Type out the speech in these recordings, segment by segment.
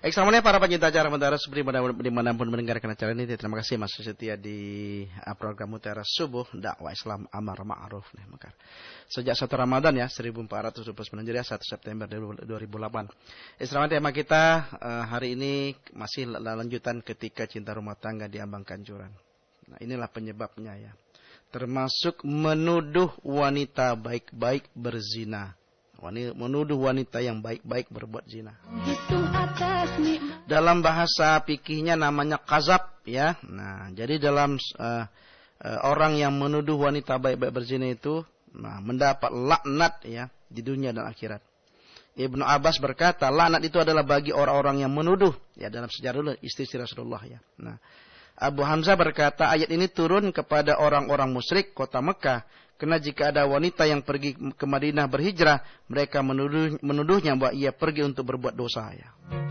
Ekstramannya para pencinta acara Mutiara Subuh dimanapun mendengarkan acara ini, terima kasih masih setia di program Mutiara Subuh dakwah Islam amar ma'ruf nahi munkar. Sejak 1 Ramadan ya 1429 Hijriah 1 September 2008. Ekstraman tema kita hari ini masih lanjutan ketika cinta rumah tangga diambang kanjuran. Nah, inilah penyebabnya ya. Termasuk menuduh wanita baik-baik berzina. Menuduh wanita yang baik-baik berbuat zina. Dalam bahasa fikihnya namanya kazab ya. Nah, jadi dalam orang yang menuduh wanita baik-baik berzina itu mendapat laknat ya di dunia dan akhirat. Ibnu Abbas berkata, laknat itu adalah bagi orang-orang yang menuduh ya dalam sejarah dulu istri Rasulullah ya. Nah, Abu Hamzah berkata, ayat ini turun kepada orang-orang musyrik kota Mekah. Karena jika ada wanita yang pergi ke Madinah berhijrah, mereka menuduhnya bahwa ia pergi untuk berbuat dosa. Ya.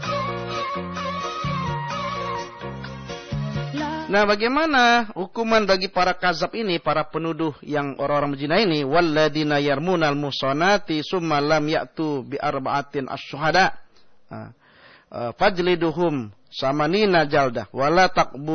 Nah, bagaimana hukuman bagi para kazab ini, para penuduh yang orang-orang berzina ini? Walladzina yarmunal muhsanati summa lam ya'tu bi arba'atin asyhada. Fajliduhum samanina jaldah wala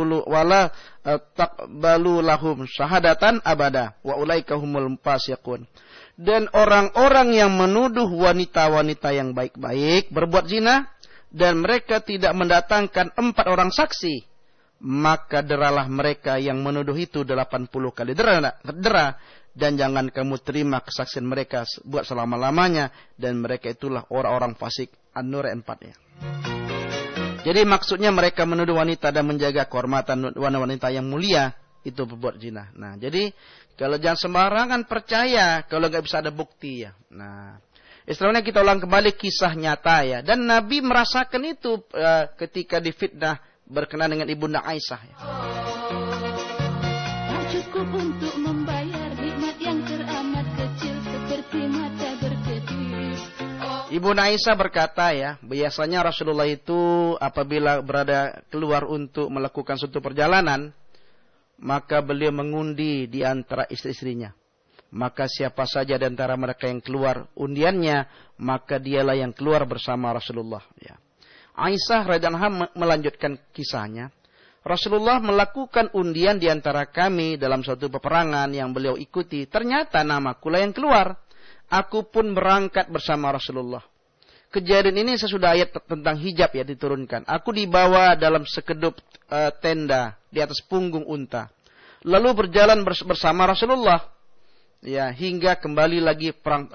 taqbalu lahum syahadatan abada wa ulaika humul fasiqun. Dan orang-orang yang menuduh wanita-wanita yang baik-baik berbuat zina dan mereka tidak mendatangkan 4 orang saksi, maka deralah mereka yang menuduh itu 80 kali dera dan jangan kamu terima kesaksian mereka buat selama-lamanya, dan mereka itulah orang-orang fasik. An-Nur 4 ya. Jadi maksudnya mereka menuduh wanita dan menjaga kehormatan wanita yang mulia itu berbuat zina. Nah, jadi kalau jangan sembarangan percaya kalau nggak bisa ada bukti ya. Nah, istilahnya kita ulang kembali kisah nyata ya. Dan Nabi merasakan itu ketika difitnah berkenaan dengan Ibunda Aisyah. Ya. Cukup untuk membayar nikmat yang teramat kecil seperti mata berkedip. Ibu Aisyah berkata ya, biasanya Rasulullah itu apabila berada keluar untuk melakukan suatu perjalanan, maka beliau mengundi di antara istri-istrinya. Maka siapa saja di antara mereka yang keluar undiannya, maka dialah yang keluar bersama Rasulullah. Ya. Aisyah radhiyallahu anha melanjutkan kisahnya. Rasulullah melakukan undian di antara kami dalam suatu peperangan yang beliau ikuti. Ternyata namaku lah yang keluar. Aku pun berangkat bersama Rasulullah. Kejadian ini sesudah ayat tentang hijab ya diturunkan. Aku dibawa dalam sekedup tenda di atas punggung unta. Lalu berjalan bersama Rasulullah. Ya, hingga kembali lagi perang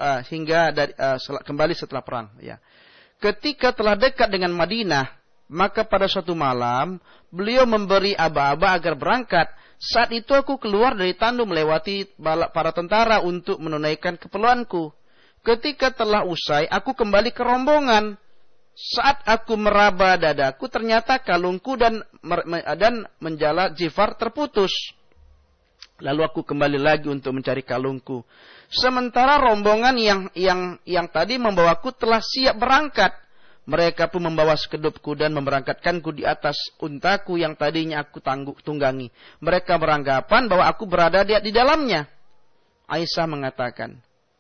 kembali setelah perang ya. Ketika telah dekat dengan Madinah, maka pada suatu malam beliau memberi aba-aba agar berangkat. Saat itu aku keluar dari tandu melewati para tentara untuk menunaikan keperluanku. Ketika telah usai, aku kembali ke rombongan. Saat aku meraba dadaku, ternyata kalungku dan menjala jifar terputus. Lalu aku kembali lagi untuk mencari kalungku. Sementara rombongan yang tadi membawaku telah siap berangkat. Mereka pun membawa sekedupku dan memberangkatkanku di atas untaku yang tadinya aku tunggangi. Mereka beranggapan bahwa aku berada di dalamnya. Aisyah mengatakan,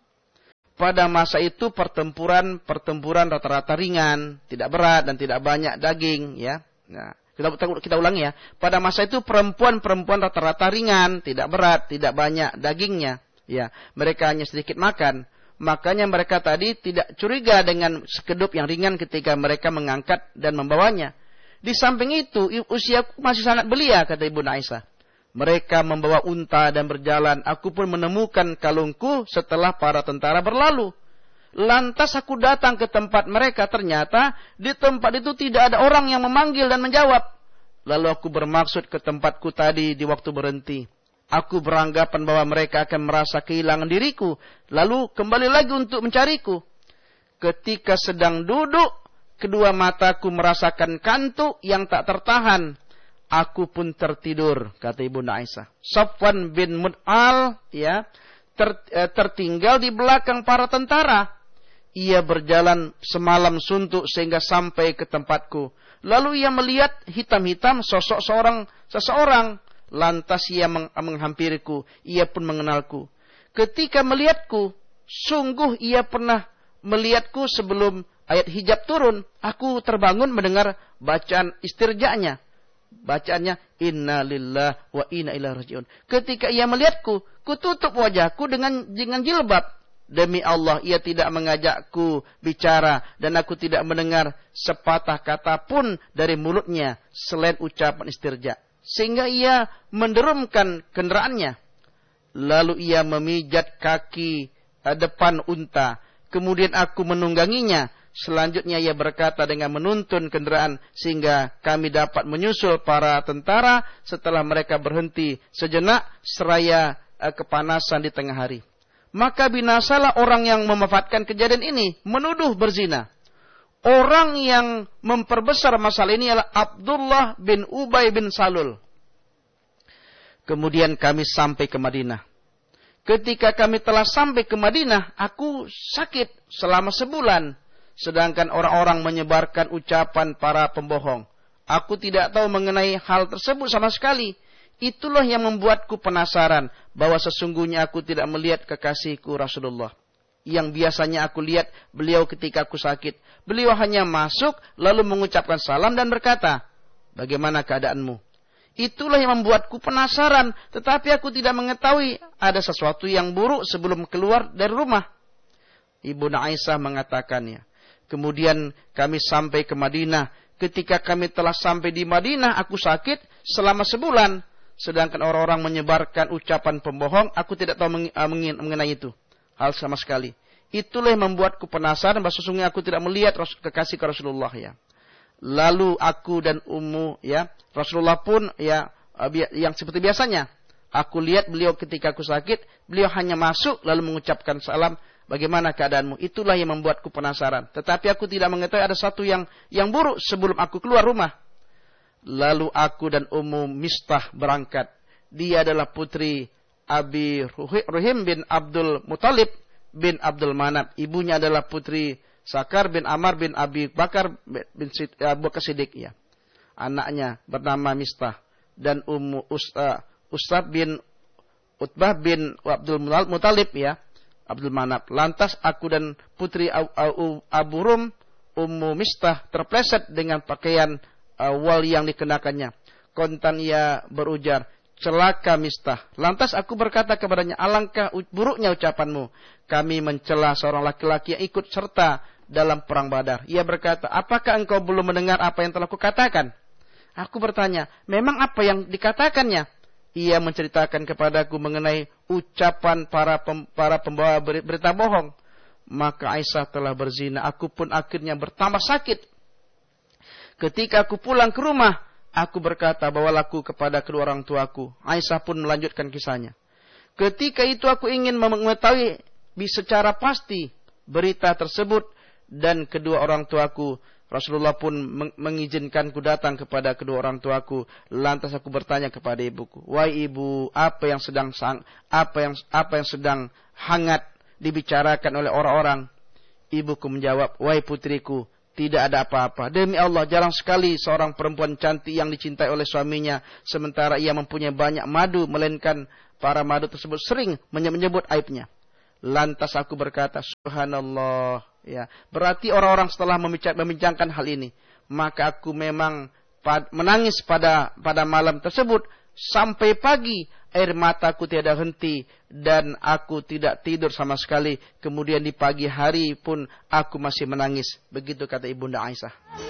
pada masa itu pertempuran rata-rata ringan, tidak berat dan tidak banyak daging. Ya, nah, kita ulangi ya. Pada masa itu perempuan rata-rata ringan, tidak berat, tidak banyak dagingnya. Ya, mereka hanya sedikit makan. Makanya mereka tadi tidak curiga dengan sekedup yang ringan ketika mereka mengangkat dan membawanya. Di samping itu, usiaku masih sangat belia, kata Ibu Aisyah. Mereka membawa unta dan berjalan. Aku pun menemukan kalungku setelah para tentara berlalu. Lantas aku datang ke tempat mereka. Ternyata di tempat itu tidak ada orang yang memanggil dan menjawab. Lalu aku bermaksud ke tempatku tadi di waktu berhenti. Aku beranggapan bahwa mereka akan merasa kehilangan diriku. Lalu kembali lagi untuk mencariku. Ketika sedang duduk, kedua mataku merasakan kantuk yang tak tertahan. Aku pun tertidur, kata Ibu Aisyah. Safwan bin Mud'al ya, tertinggal di belakang para tentara. Ia berjalan semalam suntuk sehingga sampai ke tempatku. Lalu ia melihat hitam-hitam sosok seseorang. Lantas ia menghampiriku, ia pun mengenalku. Ketika melihatku, sungguh ia pernah melihatku sebelum ayat hijab turun, aku terbangun mendengar bacaan istirja'nya. Bacaannya inna lillahi wa inna ilaihi raji'un. Ketika ia melihatku, kututup wajahku dengan jilbab. Demi Allah, ia tidak mengajakku bicara dan aku tidak mendengar sepatah kata pun dari mulutnya selain ucapan istirja. Sehingga ia menderumkan kendaraannya. Lalu ia memijat kaki depan unta. Kemudian aku menungganginya. Selanjutnya ia berkata dengan menuntun kendaraan sehingga kami dapat menyusul para tentara setelah mereka berhenti sejenak seraya kepanasan di tengah hari. Maka binasalah orang yang memanfaatkan kejadian ini menuduh berzina. Orang yang memperbesar masalah ini adalah Abdullah bin Ubay bin Salul. Kemudian kami sampai ke Madinah. Ketika kami telah sampai ke Madinah, aku sakit selama sebulan. Sedangkan orang-orang menyebarkan ucapan para pembohong. Aku tidak tahu mengenai hal tersebut sama sekali. Itulah yang membuatku penasaran bahwa sesungguhnya aku tidak melihat kekasihku Rasulullah. Yang biasanya aku lihat beliau ketika aku sakit. Beliau hanya masuk lalu mengucapkan salam dan berkata, bagaimana keadaanmu? Itulah yang membuatku penasaran. Tetapi aku tidak mengetahui ada sesuatu yang buruk sebelum keluar dari rumah. Ibunda Aisyah mengatakannya. Kemudian kami sampai ke Madinah. Ketika kami telah sampai di Madinah, aku sakit selama sebulan. Sedangkan orang-orang menyebarkan ucapan pembohong, aku tidak tahu mengenai itu. Hal sama sekali. Itulah yang membuatku penasaran bahwa sesungguhnya aku tidak melihat kekasih Rasulullah ya. Lalu aku dan Ummu ya, Rasulullah pun ya yang seperti biasanya. Aku lihat beliau ketika aku sakit, beliau hanya masuk lalu mengucapkan salam. Bagaimana keadaanmu? Itulah yang membuatku penasaran. Tetapi aku tidak mengetahui ada satu yang buruk sebelum aku keluar rumah. Lalu aku dan Ummu Mistah berangkat. Dia adalah putri Abi Ruhim bin Abdul Muttalib bin Abdul Manab. Ibunya adalah putri Sakar bin Amar bin Abi Bakar bin Abu Bakar Siddiq ya. Anaknya bernama Mistah dan Ummu Ustad bin Utbah bin Abdul Muttalib ya. Abdul Manab. Lantas aku dan putri Abu Rum, Ummu Mistah terpleset dengan pakaian wal yang dikenakannya. Kontan ia berujar, celaka Mistah. Lantas aku berkata kepadanya, alangkah buruknya ucapanmu. Kami mencela seorang laki-laki yang ikut serta dalam perang Badar. Ia berkata, apakah engkau belum mendengar apa yang telah kukatakan? Aku bertanya, memang apa yang dikatakannya? Ia menceritakan kepadaku mengenai ucapan para pembawa berita bohong. Maka Aisyah telah berzina. Aku pun akhirnya bertambah sakit. Ketika aku pulang ke rumah, aku berkata, bawalah kepada kedua orang tuaku. Aisyah pun melanjutkan kisahnya. Ketika itu aku ingin mengetahui secara pasti berita tersebut. Dan kedua orang tuaku, Rasulullah pun mengizinkanku datang kepada kedua orang tuaku. Lantas aku bertanya kepada ibuku, wahai ibu, apa yang sedang hangat dibicarakan oleh orang-orang? Ibuku menjawab, wahai putriku, tidak ada apa-apa. Demi Allah, jarang sekali seorang perempuan cantik yang dicintai oleh suaminya, sementara ia mempunyai banyak madu, melainkan para madu tersebut sering menyebut aibnya. Lantas aku berkata, subhanallah. Ya, berarti orang-orang setelah membincangkan hal ini, maka aku memang menangis pada malam tersebut sampai pagi. Air mataku tiada henti dan aku tidak tidur sama sekali. Kemudian di pagi hari pun aku masih menangis. Begitu kata Ibunda Aisyah.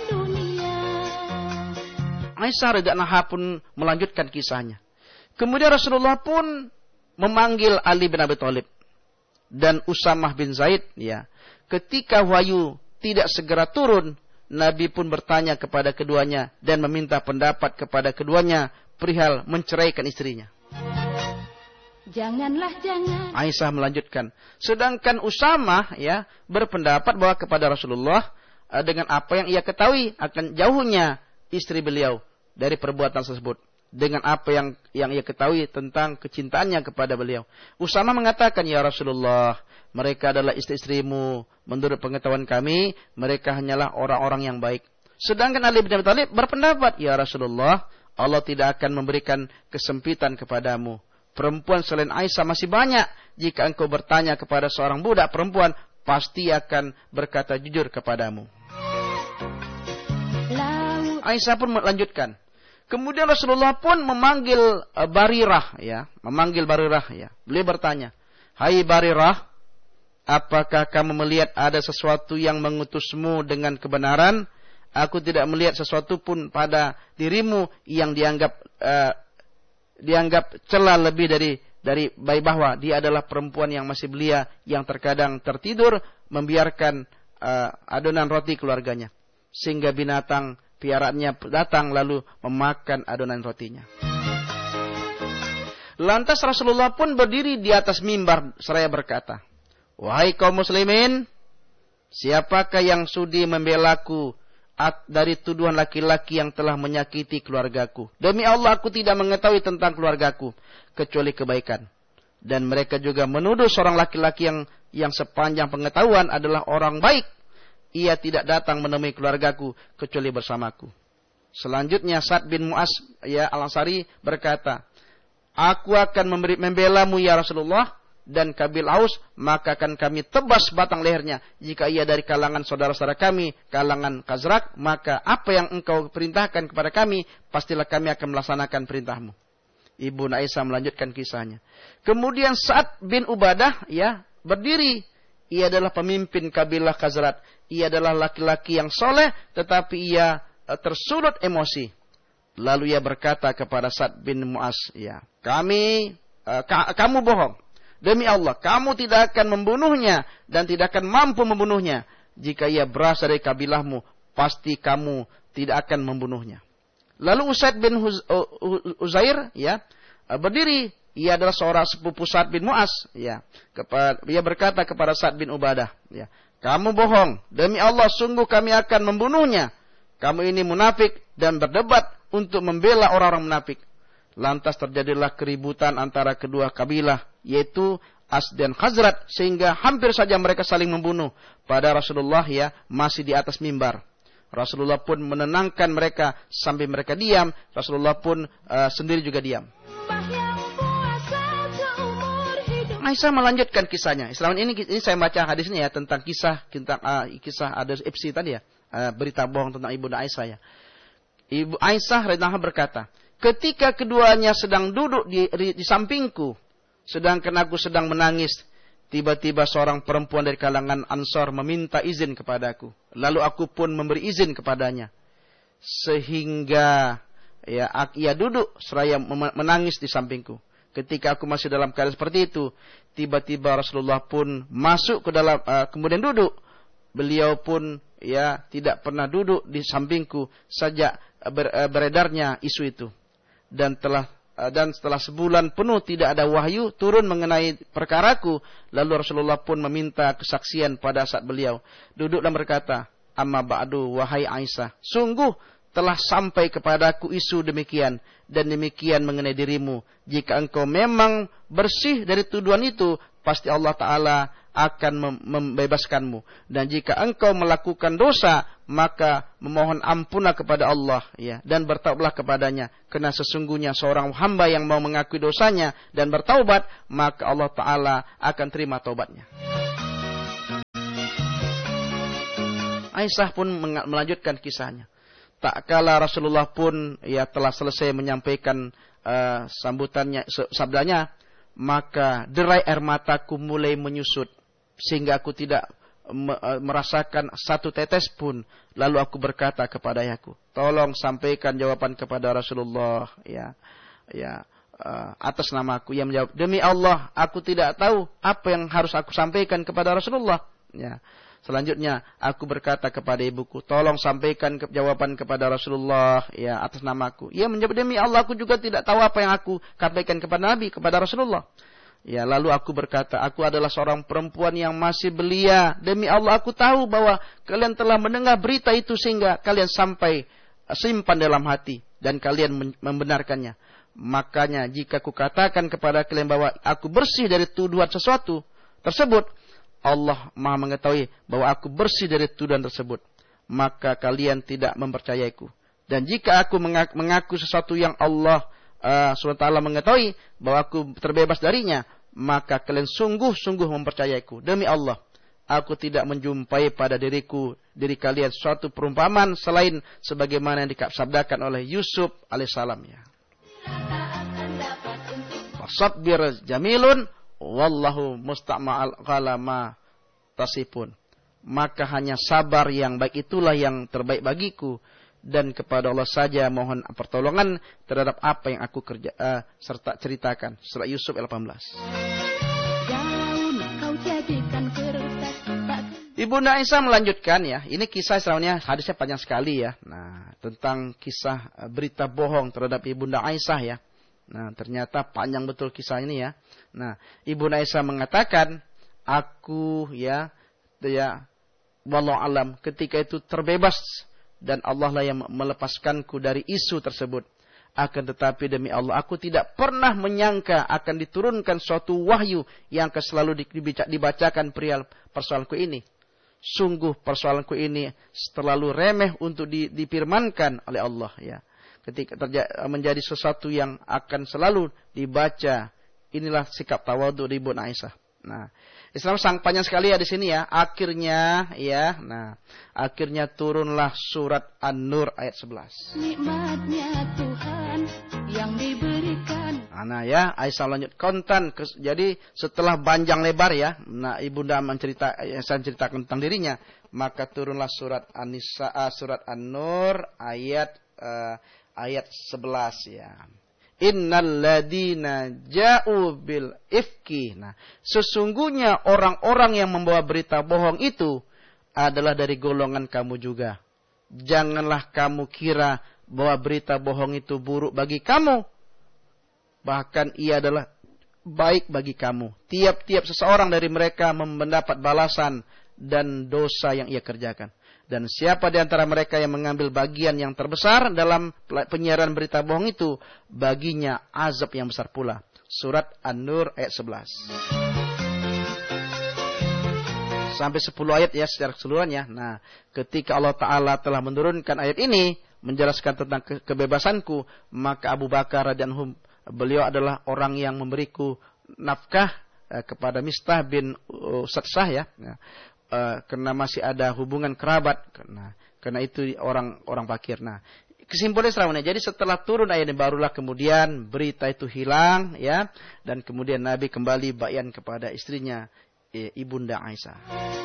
Aisyah radhiyallahu anha pun melanjutkan kisahnya. Kemudian Rasulullah pun memanggil Ali bin Abi Thalib dan Usamah bin Zaid ya. Ketika wahyu tidak segera turun, Nabi pun bertanya kepada keduanya dan meminta pendapat kepada keduanya perihal menceraikan istrinya. Jangan. Aisyah melanjutkan. Sedangkan Usamah ya berpendapat bahwa kepada Rasulullah dengan apa yang ia ketahui akan jauhnya istri beliau dari perbuatan tersebut. Dengan apa yang ia ketahui tentang kecintaannya kepada beliau. Usamah mengatakan, ya Rasulullah, mereka adalah istri-istrimu. Menurut pengetahuan kami, mereka hanyalah orang-orang yang baik. Sedangkan Ali bin Abi Thalib berpendapat, ya Rasulullah, Allah tidak akan memberikan kesempitan kepadamu. Perempuan selain Aisyah masih banyak. Jika engkau bertanya kepada seorang budak perempuan, pasti akan berkata jujur kepadamu. Aisyah pun melanjutkan. Kemudian Rasulullah pun memanggil Barirah, ya, Beliau bertanya, "Hai Barirah, apakah kamu melihat ada sesuatu yang mengutusmu dengan kebenaran? Aku tidak melihat sesuatu pun pada dirimu yang dianggap cela lebih dari bahwa dia adalah perempuan yang masih belia, yang terkadang tertidur membiarkan adonan roti keluarganya, sehingga binatang piaraannya datang lalu memakan adonan rotinya." Lantas Rasulullah pun berdiri di atas mimbar seraya berkata, "Wahai kaum muslimin, siapakah yang sudi membelaku dari tuduhan laki-laki yang telah menyakiti keluargaku? Demi Allah, aku tidak mengetahui tentang keluargaku kecuali kebaikan." Dan mereka juga menuduh seorang laki-laki yang sepanjang pengetahuan adalah orang baik. Ia tidak datang menemui keluargaku kecuali bersamaku. Selanjutnya Sa'd bin Mu'az Al-Ansari berkata, "Aku akan membelamu ya Rasulullah, dan Kabil Aus maka akan kami tebas batang lehernya. Jika ia dari kalangan saudara-saudara kami, kalangan Khazraj, maka apa yang engkau perintahkan kepada kami, pastilah kami akan melaksanakan perintahmu." Ibu Aisyah melanjutkan kisahnya. Kemudian Sa'd bin Ubadah berdiri. Ia adalah pemimpin kabilah Khazraj. Ia adalah laki-laki yang soleh, tetapi ia tersulut emosi. Lalu ia berkata kepada Sa'd bin Mu'az, kamu bohong. Demi Allah, kamu tidak akan membunuhnya dan tidak akan mampu membunuhnya. Jika ia berasal dari kabilahmu, pasti kamu tidak akan membunuhnya. Lalu Usaid bin Uzair berdiri. Ia adalah seorang sepupu Sa'd bin Mu'az. Ia berkata kepada Sa'd bin Ubadah, kamu bohong. Demi Allah, sungguh kami akan membunuhnya. Kamu ini munafik dan berdebat untuk membela orang-orang munafik. Lantas terjadilah keributan antara kedua kabilah, yaitu As dan Khazraj, sehingga hampir saja mereka saling membunuh. Pada Rasulullah masih di atas mimbar. Rasulullah pun menenangkan mereka sampai mereka diam. Rasulullah pun sendiri juga diam. Aisyah melanjutkan kisahnya. Selama ini saya baca hadisnya tentang kisah ada FC tadi berita bohong tentang Ibu Aisyah Ibu Aisyah radhiyallahu berkata, "Ketika keduanya sedang duduk di sampingku, sedangkan aku sedang menangis, tiba-tiba seorang perempuan dari kalangan Ansor meminta izin kepadaku. Lalu aku pun memberi izin kepadanya. Sehingga ia duduk seraya menangis di sampingku. Ketika aku masih dalam keadaan seperti itu, tiba-tiba Rasulullah pun masuk ke dalam, kemudian duduk. Beliau pun tidak pernah duduk di sampingku sejak beredarnya isu itu. Dan setelah sebulan penuh tidak ada wahyu turun mengenai perkaraku, lalu Rasulullah pun meminta kesaksian pada saat beliau duduk dan berkata, "Amma ba'du, wahai Aisyah, sungguh telah sampai kepadaku isu demikian dan demikian mengenai dirimu. Jika engkau memang bersih dari tuduhan itu, pasti Allah Ta'ala akan membebaskanmu. Dan jika engkau melakukan dosa, maka memohon ampunlah kepada Allah dan bertaubatlah kepadanya. Karena sesungguhnya seorang hamba yang mau mengakui dosanya dan bertaubat, maka Allah Ta'ala akan terima taubatnya." Aisyah pun melanjutkan kisahnya. Tak kala Rasulullah pun telah selesai menyampaikan sambutannya, sabdanya, maka derai air mataku mulai menyusut sehingga aku tidak merasakan satu tetes pun. Lalu aku berkata kepada ayahku, "Tolong sampaikan jawaban kepada Rasulullah atas namaku." Ia menjawab, "Demi Allah, aku tidak tahu apa yang harus aku sampaikan kepada Rasulullah." Selanjutnya aku berkata kepada ibuku, "Tolong sampaikan jawaban kepada Rasulullah atas namaku." Ia menjawab, "Demi Allah, aku juga tidak tahu apa yang aku sampaikan kepada Nabi, kepada Rasulullah." Lalu aku berkata, "Aku adalah seorang perempuan yang masih belia. Demi Allah, aku tahu bahwa kalian telah mendengar berita itu sehingga kalian simpan dalam hati dan kalian membenarkannya. Makanya jika aku katakan kepada kalian bahwa aku bersih dari tuduhan sesuatu tersebut, Allah Maha mengetahui bahwa aku bersih dari tuduhan tersebut, maka kalian tidak mempercayaiku. Dan jika aku mengaku sesuatu yang Allah SWT mengetahui bahwa aku terbebas darinya, maka kalian sungguh-sungguh mempercayaiku. Demi Allah, aku tidak menjumpai pada diri kalian suatu perumpamaan selain sebagaimana yang disabdakan oleh Yusuf alaihissalam ya. Fasabir jamilun wallahu musta'mal qalama tasifun. Maka hanya sabar yang baik itulah yang terbaik bagiku, dan kepada Allah saja mohon pertolongan terhadap apa yang aku serta ceritakan. Surah Yusuf 18. Ibunda Aisyah melanjutkan ya, ini kisah sebenarnya hadisnya panjang sekali ya. Nah, tentang kisah berita bohong terhadap Ibunda Aisyah ya. Nah, ternyata panjang betul kisah ini ya. Nah, Ibunda Aisyah mengatakan, aku ya wallahu alam, ketika itu terbebas dan Allah lah yang melepaskanku dari isu tersebut. Akan tetapi demi Allah, aku tidak pernah menyangka akan diturunkan suatu wahyu yang akan selalu dibacakan perihal persoalanku ini. Sungguh persoalanku ini terlalu remeh untuk difirmankan oleh Allah ya. Ketika menjadi sesuatu yang akan selalu dibaca. Inilah sikap tawadhu di Ibunda Aisyah. Nah, Islam sang panjang sekali ya di sini ya. Akhirnya ya, nah, akhirnya turunlah surat An-Nur ayat 11. Nikmatnya Tuhan yang diberikan. Nah ya, Aisyah lanjut kontan. Jadi setelah panjang lebar ya, nah Ibunda menceritakan tentang dirinya, maka turunlah surat An-Nisa, surat An-Nur ayat 11 ya. Innal ladina ja'u bil ifki. Nah, sesungguhnya orang-orang yang membawa berita bohong itu adalah dari golongan kamu juga. Janganlah kamu kira bahwa berita bohong itu buruk bagi kamu. Bahkan ia adalah baik bagi kamu. Tiap-tiap seseorang dari mereka mendapat balasan dan dosa yang ia kerjakan. Dan siapa di antara mereka yang mengambil bagian yang terbesar dalam penyiaran berita bohong itu, baginya azab yang besar pula. Surat An-Nur ayat 11. Sampai 10 ayat ya secara keseluruhannya. Nah, ketika Allah Ta'ala telah menurunkan ayat ini, menjelaskan tentang kebebasanku, maka Abu Bakar radhiyallahu anhu, beliau adalah orang yang memberiku nafkah kepada Mistah bin Satsah ya. Karena masih ada hubungan kerabat, karena itu orang fakir. Nah, kesimpulannya selanjutnya, jadi setelah turun ayat ini barulah kemudian berita itu hilang ya, dan kemudian Nabi kembali bayan kepada istrinya Ibunda Aisyah.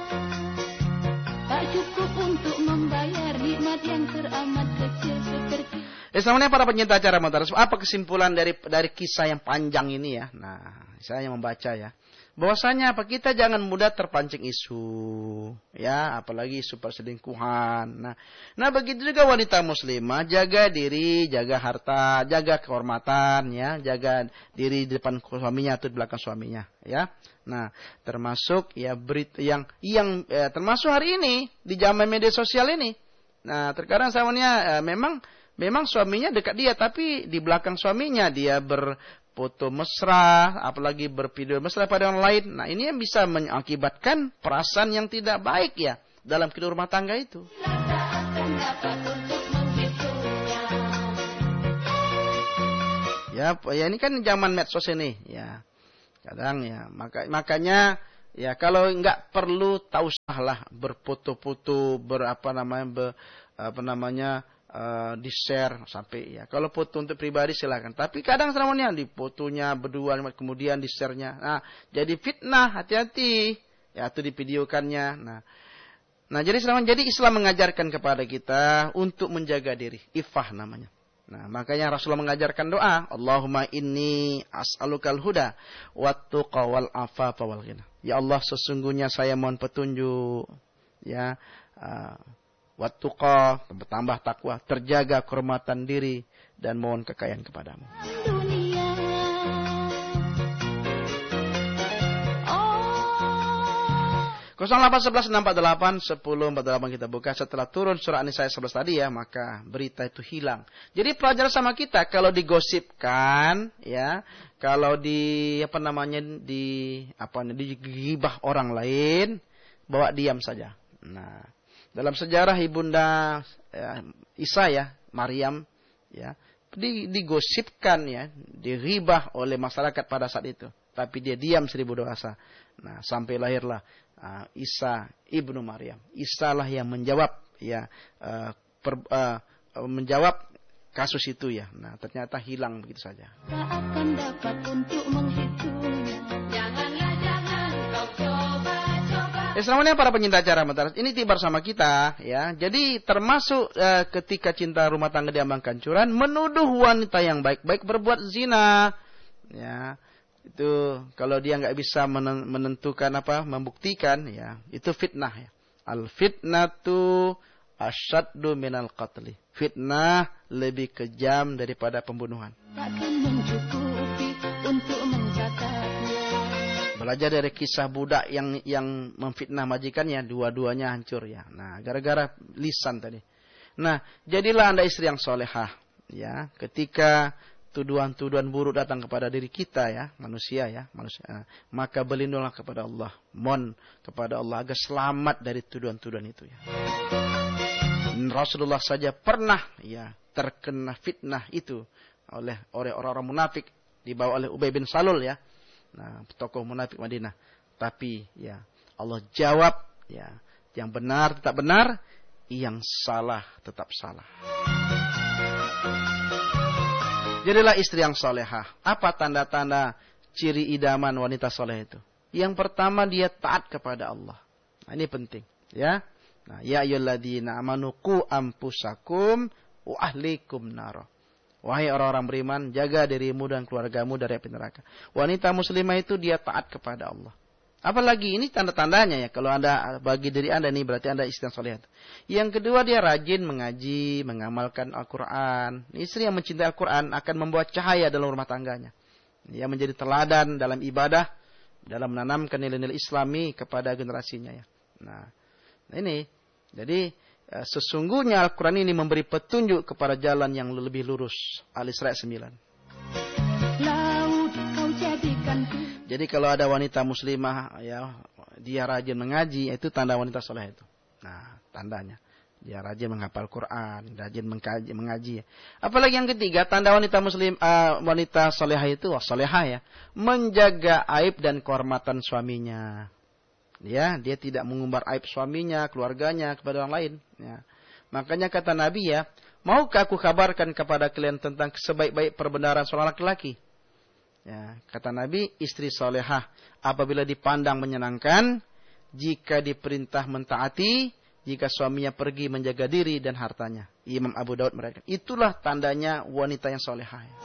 Tak cukup untuk membayar nikmat yang teramat kecil seperti. Selanjutnya para pencinta acara Montaras, apa kesimpulan dari kisah yang panjang ini ya? Nah, saya yang membaca ya. Bahwasanya kita jangan mudah terpancing isu, ya, apalagi isu perselingkuhan. Nah, begitu juga wanita muslimah, jaga diri, jaga harta, jaga kehormatan, ya, jaga diri di depan suaminya atau di belakang suaminya, ya. Nah, termasuk ya berita yang termasuk hari ini di zaman media sosial ini. Nah, terkadang suaminya memang suaminya dekat dia, tapi di belakang suaminya dia berfoto mesra, apalagi bervideo mesra pada orang lain. Nah, ini yang bisa mengakibatkan perasaan yang tidak baik ya dalam kehidupan rumah tangga itu. Ya ini kan zaman medsos ini, ya. Kadang ya, makanya ya kalau nggak perlu tahu salah berfoto-foto, di-share sampai ya. Kalau foto untuk pribadi silakan. Tapi kadang selamanya di fotonya berdua kemudian di-share-nya. Nah, jadi fitnah, hati-hati. Ya, itu divideokannya. Nah, jadi Islam mengajarkan kepada kita untuk menjaga diri. Iffah namanya. Nah, makanya Rasulullah mengajarkan doa, Allahumma inni as'alukal huda wat-tuqa wal afafa wal ghina. Ya Allah, sesungguhnya saya mohon petunjuk, ya, wat-tuqa, bertambah takwa, terjaga kehormatan diri dan mohon kekayaan kepadamu. 0811-648-1048 kita buka. Setelah turun surah An-Nisa 11 tadi ya, maka berita itu hilang. Jadi pelajaran sama kita, kalau digosipkan ya, kalau digibah orang lain, bawa diam saja. Nah, dalam sejarah Ibunda Isa ya, Maryam ya, digosipkan ya, diribah oleh masyarakat pada saat itu, tapi dia diam seribu dosa. Nah, sampai lahirlah Isa ibnu Maryam. Isa lah yang menjawab ya menjawab kasus itu ya. Nah, ternyata hilang begitu saja. Tak akan dapat untuk menghitungnya. Janganlah jangan kau coba-coba. Selamanya para pencinta acara Mataras, ini tiba bersama kita ya. Jadi termasuk ketika cinta rumah tangga diambang kancuran, menuduh wanita yang baik-baik berbuat zina. Ya. Itu kalau dia nggak bisa menentukan membuktikan ya, itu fitnah ya. Al fitnatu asyaddu minal qatli. Fitnah lebih kejam daripada pembunuhan. Takkan mencukupi untuk mencatatnya. Belajar dari kisah budak yang memfitnah majikannya, dua-duanya hancur ya. Nah, gara-gara lisan tadi. Nah, jadilah Anda istri yang solehah ya. Ketika tuduhan-tuduhan buruk datang kepada diri kita ya, manusia, maka berlindunglah kepada Allah, mohon kepada Allah agar selamat dari tuduhan-tuduhan itu ya. Rasulullah saja pernah ya terkena fitnah itu oleh orang-orang munafik, dibawa oleh Ubay bin Salul ya. Nah, tokoh munafik Madinah. Tapi ya Allah jawab ya, yang benar tetap benar, yang salah tetap salah. Jadilah istri yang solehah. Apa tanda-tanda ciri idaman wanita soleh itu? Yang pertama, dia taat kepada Allah. Nah, ini penting ya. Nah, ya ayyuhalladzina amanu qu anfusakum wa ahlikum nar. Wahai orang-orang beriman, jaga dirimu dan keluargamu dari api neraka. Wanita muslimah itu dia taat kepada Allah. Apalagi ini tanda-tandanya ya. Kalau Anda bagi diri Anda ini berarti Anda istri yang soleh. Yang kedua, dia rajin mengaji, mengamalkan Al-Quran. Istri yang mencintai Al-Quran akan membawa cahaya dalam rumah tangganya. Dia menjadi teladan dalam ibadah, dalam menanamkan nilai-nilai Islami kepada generasinya ya. Nah ini, jadi sesungguhnya Al-Quran ini memberi petunjuk kepada jalan yang lebih lurus. Al-Isra 9. Jadi kalau ada wanita muslimah ya, dia rajin mengaji, itu tanda wanita soleh itu. Nah, tandanya dia rajin menghafal Quran, rajin mengaji. Apalagi yang ketiga, tanda wanita wanita solehah itu, solehah ya, menjaga aib dan kehormatan suaminya. Ya, dia tidak mengumbar aib suaminya, keluarganya kepada orang lain. Ya. Makanya kata Nabi ya, maukah aku kabarkan kepada kalian tentang sebaik-baik perbenaran seorang laki-laki? Ya, kata Nabi, istri solehah apabila dipandang menyenangkan, jika diperintah mentaati, jika suaminya pergi menjaga diri dan hartanya. Imam Abu Daud mereka. Itulah tandanya wanita yang solehah. Ya.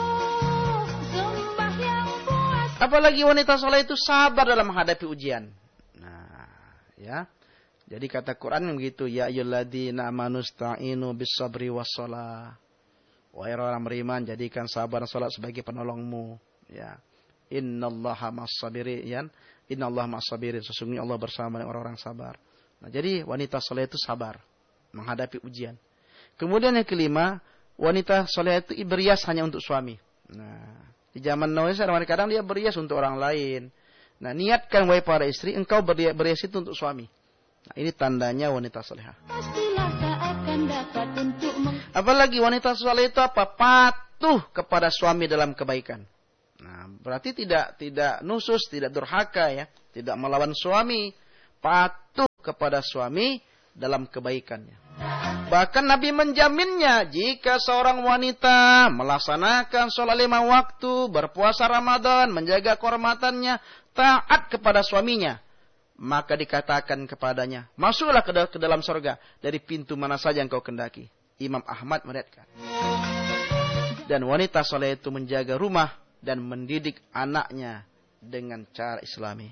Apalagi wanita soleh itu sabar dalam menghadapi ujian. Nah, ya. Jadi kata Quran begitu, ya ayyuhalladzina amanu sta'inu bis-sabri was-shalah. Wahai orang beriman, jadikan sabar dan salat sebagai penolongmu. Ya. Innallaha ma'as-sabirin. Innallaha ma'as-sabirin. Sesungguhnya Allah bersama dengan orang-orang sabar. Nah, jadi wanita soleh itu sabar menghadapi ujian. Kemudian yang kelima, wanita soleh itu berias hanya untuk suami. Nah, di zaman Nabi kadang dia berias untuk orang lain. Nah, niatkan wahai para istri, engkau berias itu untuk suami. Nah, ini tandanya wanita solehah. Apalagi wanita soleh itu apa? Patuh kepada suami dalam kebaikan. Nah, berarti tidak nusus, tidak durhaka ya, tidak melawan suami, patuh kepada suami dalam kebaikannya. Bahkan Nabi menjaminnya jika seorang wanita melaksanakan sholat 5 waktu, berpuasa Ramadan, menjaga kehormatannya, taat kepada suaminya, maka dikatakan kepadanya, masuklah ke dalam surga dari pintu mana saja yang kau kendaki. Imam Ahmad meriwayatkan. Dan wanita soleh itu menjaga rumah dan mendidik anaknya dengan cara Islami.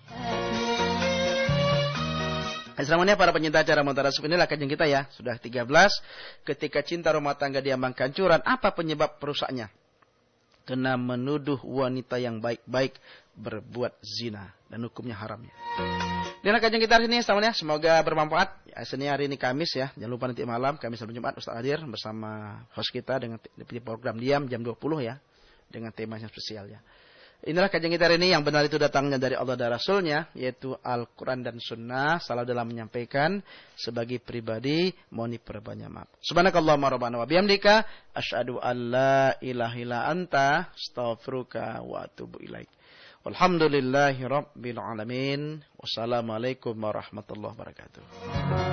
Selamanya para pencinta acara Mutarasuf, inilah kajian kita ya. Sudah 13. Ketika cinta rumah tangga diambang kancuran, apa penyebab perusaknya? Kena menuduh wanita yang baik-baik berbuat zina dan hukumnya haramnya. Inilah kajian kita hari ini, semoga bermanfaat. Senin hari ini Kamis ya, jangan lupa nanti malam Kamis sampai Jumat Ustaz hadir bersama host kita dengan program diam jam 20 ya, dengan tema yang spesial ya. Inilah kajian kita hari ini, yang benar itu datangnya dari Allah dan Rasulnya, yaitu Al-Quran dan Sunnah. Salah dalam menyampaikan, sebagai pribadi mohon diperbanyak maaf. Subhanakallahumma rabbana wa bihamdika asyhadu an la ilaha illa anta astaghfiruka wa atubu ilaik. Alhamdulillahirabbil alamin. Wassalamualaikum warahmatullahi wabarakatuh.